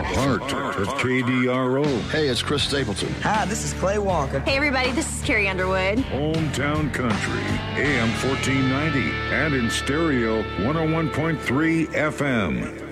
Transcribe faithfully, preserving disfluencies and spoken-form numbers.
Heart of K D R O. Hey, it's Chris Stapleton. Hi, this is Clay Walker. Hey, everybody, this is Carrie Underwood. Hometown Country, A M fourteen ninety, and in stereo, one oh one point three F M.